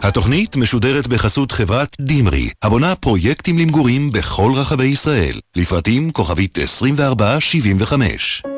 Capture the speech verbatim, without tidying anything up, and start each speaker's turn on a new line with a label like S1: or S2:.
S1: התוכנית משודרת בחסות חברת דימרי, הבונה פרויקטים למגורים בכל רחבי ישראל. לפרטים כוכבית עשרים וארבע שבעים וחמש.